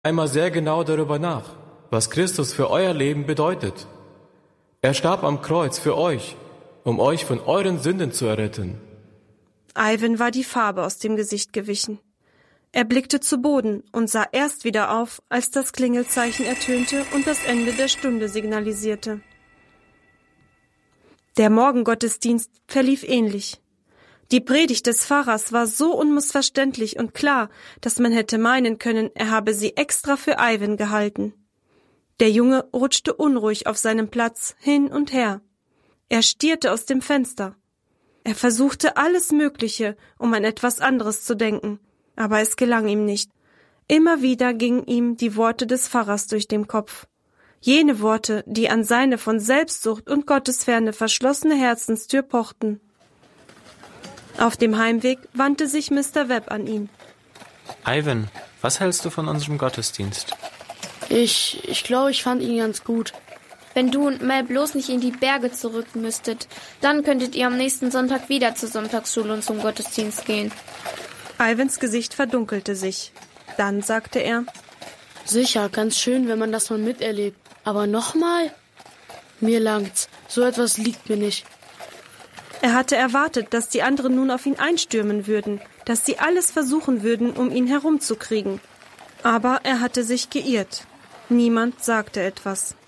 einmal sehr genau darüber nach, was Christus für euer Leben bedeutet. Er starb am Kreuz für euch, um euch von euren Sünden zu erretten. Ivan war die Farbe aus dem Gesicht gewichen. Er blickte zu Boden und sah erst wieder auf, als das Klingelzeichen ertönte und das Ende der Stunde signalisierte. Der Morgengottesdienst verlief ähnlich. Die Predigt des Pfarrers war so unmissverständlich und klar, dass man hätte meinen können, er habe sie extra für Ivan gehalten. Der Junge rutschte unruhig auf seinem Platz hin und her. Er stierte aus dem Fenster. Er versuchte alles Mögliche, um an etwas anderes zu denken, aber es gelang ihm nicht. Immer wieder gingen ihm die Worte des Pfarrers durch den Kopf. Jene Worte, die an seine von Selbstsucht und Gottesferne verschlossene Herzenstür pochten. Auf dem Heimweg wandte sich Mr. Webb an ihn. Ivan, was hältst du von unserem Gottesdienst? Ich glaube, ich fand ihn ganz gut. Wenn du und Mel bloß nicht in die Berge zurück müsstet, dann könntet ihr am nächsten Sonntag wieder zur Sonntagsschule und zum Gottesdienst gehen. Ivans Gesicht verdunkelte sich. Dann sagte er: Sicher, ganz schön, wenn man das mal miterlebt. Aber nochmal? Mir langt's. So etwas liegt mir nicht. Er hatte erwartet, dass die anderen nun auf ihn einstürmen würden, dass sie alles versuchen würden, um ihn herumzukriegen. Aber er hatte sich geirrt. Niemand sagte etwas.